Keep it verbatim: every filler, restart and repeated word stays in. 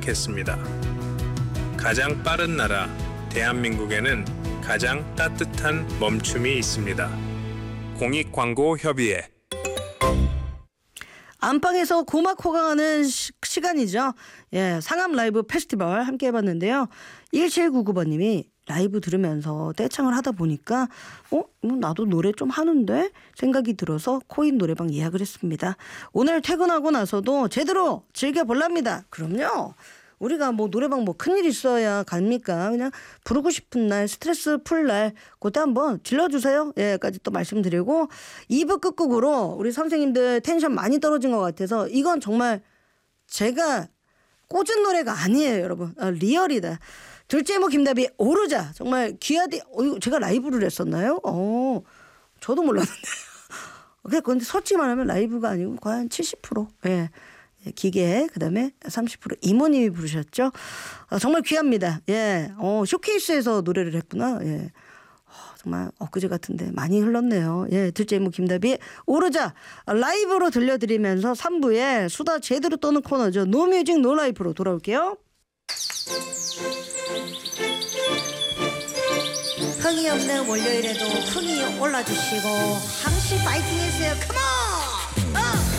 시작했습니다. 가장 빠른 나라 대한민국에는 가장 따뜻한 멈춤이 있습니다. 공익광고협의회. 안방에서 고막 호강하는 시, 시간이죠. 예, 상암 라이브 페스티벌 함께 해봤는데요. 일칠구구 번님이 라이브 들으면서 떼창을 하다 보니까 어? 나도 노래 좀 하는데? 생각이 들어서 코인 노래방 예약을 했습니다. 오늘 퇴근하고 나서도 제대로 즐겨볼랍니다. 그럼요. 우리가 뭐 노래방 뭐 큰일 있어야 갑니까? 그냥 부르고 싶은 날, 스트레스 풀 날 그때 한번 질러주세요. 예까지 또 말씀드리고 이 부 끝곡으로 우리 선생님들 텐션 많이 떨어진 것 같아서 이건 정말 제가 꽂은 노래가 아니에요, 여러분. 아, 리얼이다. 둘째 모 김다비의 오르자. 정말 귀하디. 어, 제가 라이브를 했었나요? 어, 저도 몰랐는데. 근데 솔직히 말하면 라이브가 아니고 거의 한 칠십 퍼센트. 예. 기계 그다음에 삼십 퍼센트 이모님이 부르셨죠. 어, 정말 귀합니다. 예, 어, 쇼케이스에서 노래를 했구나. 예, 어, 정말 엊그제 같은데 많이 흘렀네요. 예, 둘째 모 김다비의 오르자 라이브로 들려드리면서 삼 부에 수다 제대로 떠는 코너죠. 노뮤직 노라이프로 돌아올게요. 흥이 없는 월요일에도 흥이 올라주시고 항시 파이팅 해주세요. 컴온! 어!